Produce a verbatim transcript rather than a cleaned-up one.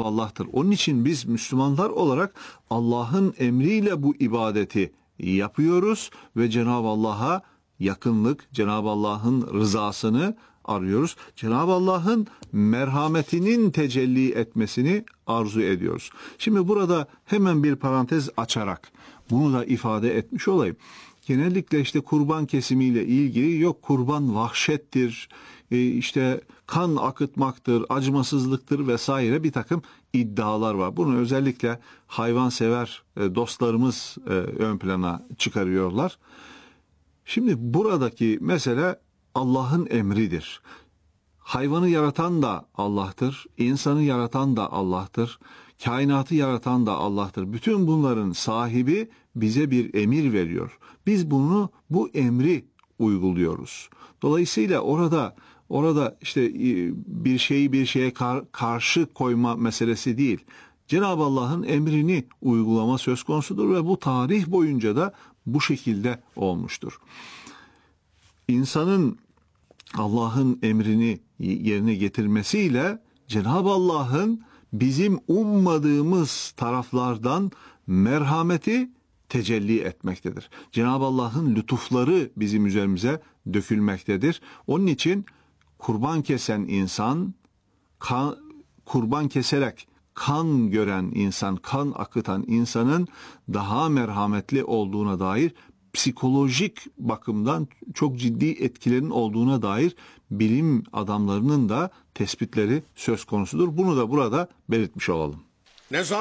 Allah'tır. Onun için biz Müslümanlar olarak Allah'ın emriyle bu ibadeti yapıyoruz ve Cenab-ı Allah'a yakınlık, Cenab-ı Allah'ın rızasını arıyoruz. Cenab-ı Allah'ın merhametinin tecelli etmesini arzu ediyoruz. Şimdi burada hemen bir parantez açarak bunu da ifade etmiş olayım. Genellikle işte kurban kesimiyle ilgili yok kurban vahşettir, işte kan akıtmaktır, acımasızlıktır vesaire bir takım iddialar var. Bunu özellikle hayvansever dostlarımız ön plana çıkarıyorlar. Şimdi buradaki mesele Allah'ın emridir. Hayvanı yaratan da Allah'tır, insanı yaratan da Allah'tır, kainatı yaratan da Allah'tır. Bütün bunların sahibi bize bir emir veriyor. Biz bunu, bu emri uyguluyoruz. Dolayısıyla orada orada işte bir şeyi bir şeye kar, karşı koyma meselesi değil. Cenab-ı Allah'ın emrini uygulama söz konusudur ve bu tarih boyunca da bu şekilde olmuştur. İnsanın Allah'ın emrini yerine getirmesiyle Cenab-ı Allah'ın bizim ummadığımız taraflardan merhameti tecelli etmektedir. Cenab-ı Allah'ın lütufları bizim üzerimize dökülmektedir. Onun için kurban kesen insan, kan, kurban keserek kan gören insan, kan akıtan insanın daha merhametli olduğuna dair psikolojik bakımdan çok ciddi etkilerin olduğuna dair bilim adamlarının da tespitleri söz konusudur. Bunu da burada belirtmiş olalım. Ne zaman